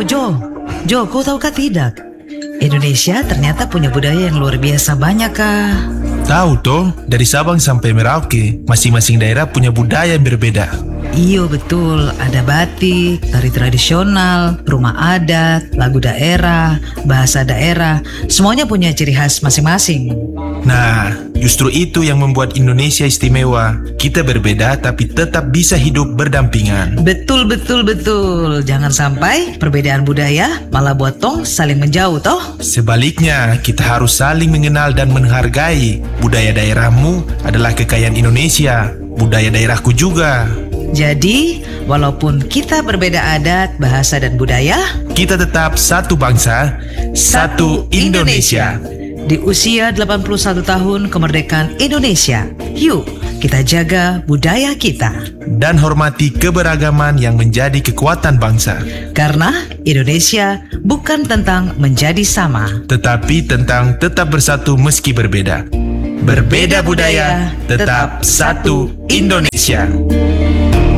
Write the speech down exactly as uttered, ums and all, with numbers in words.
Jo, Jo, kau tahu kah tidak? Indonesia ternyata punya budaya yang luar biasa banyak kah? Tahu toh, dari Sabang sampai Merauke, masing-masing daerah punya budaya yang berbeda. Iyo betul, ada batik, tari tradisional, rumah adat, lagu daerah, bahasa daerah, semuanya punya ciri khas masing-masing. Nah, justru itu yang membuat Indonesia istimewa. Kita berbeda tapi tetap bisa hidup berdampingan. Betul, betul, betul. Jangan sampai perbedaan budaya malah buat tong saling menjauh toh. Sebaliknya, kita harus saling mengenal dan menghargai. Budaya daerahmu adalah kekayaan Indonesia, budaya daerahku juga. Jadi, walaupun kita berbeda adat, bahasa, dan budaya, kita tetap satu bangsa, satu Indonesia. Di usia delapan puluh satu tahun kemerdekaan Indonesia, yuk kita jaga budaya kita. Dan hormati keberagaman yang menjadi kekuatan bangsa. Karena Indonesia bukan tentang menjadi sama, tetapi tentang tetap bersatu meski berbeda. Berbeda budaya, tetap satu Indonesia.